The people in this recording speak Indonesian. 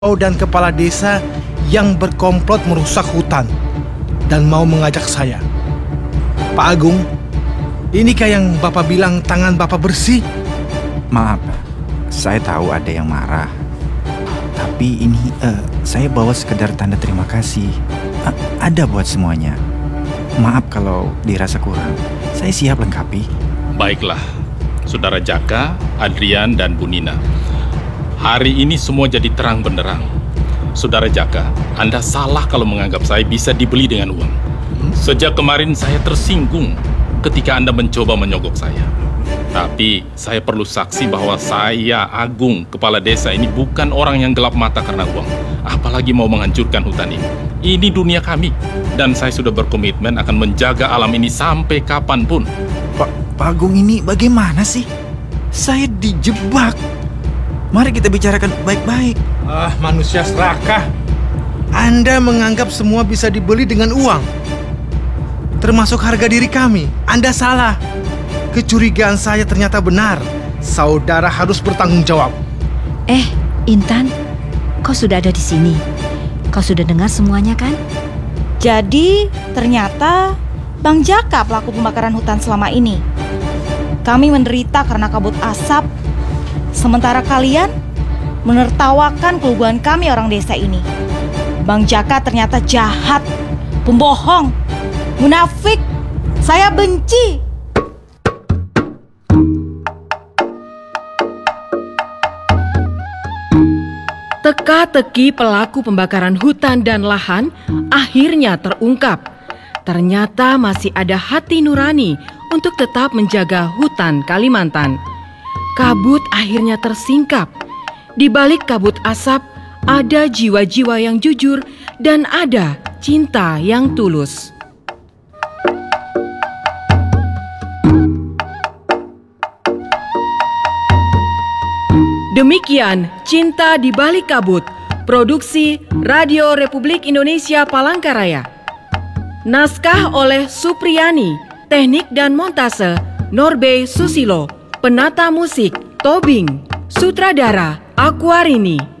dan kepala desa yang berkomplot merusak hutan dan mau mengajak saya. Pak Agung, inikah yang Bapak bilang tangan Bapak bersih? Maaf, saya tahu ada yang marah. Tapi ini saya bawa sekedar tanda terima kasih. Ada buat semuanya. Maaf kalau dirasa kurang. Saya siap lengkapi. Baiklah, Saudara Jaka, Adrian, dan Bu Nina. Hari ini semua jadi terang benderang. Saudara Jaka, Anda salah kalau menganggap saya bisa dibeli dengan uang. Sejak kemarin saya tersinggung ketika Anda mencoba menyogok saya. Tapi saya perlu saksi bahwa saya, Agung, kepala desa ini bukan orang yang gelap mata karena uang. Apalagi mau menghancurkan hutan ini. Ini dunia kami. Dan saya sudah berkomitmen akan menjaga alam ini sampai kapanpun. Pak Agung, ini bagaimana sih? Saya dijebak. Mari kita bicarakan baik-baik. Manusia serakah. Anda menganggap semua bisa dibeli dengan uang, termasuk harga diri kami. Anda salah. Kecurigaan saya ternyata benar. Saudara harus bertanggung jawab. Intan, kau sudah ada di sini. Kau sudah dengar semuanya kan? Jadi ternyata Bang Jaka pelaku pembakaran hutan selama ini. Kami menderita karena kabut asap, sementara kalian menertawakan keluguan kami orang desa ini. Bang Jaka ternyata jahat, pembohong, munafik. Saya benci. Teka-teki pelaku pembakaran hutan dan lahan akhirnya terungkap. Ternyata masih ada hati nurani untuk tetap menjaga hutan Kalimantan. Kabut akhirnya tersingkap. Di balik kabut asap, ada jiwa-jiwa yang jujur dan ada cinta yang tulus. Demikian Cinta di Balik Kabut, produksi Radio Republik Indonesia Palangkaraya. Naskah oleh Supriyani, teknik dan montase Norbe Susilo, penata musik Tobing, sutradara Aquarini.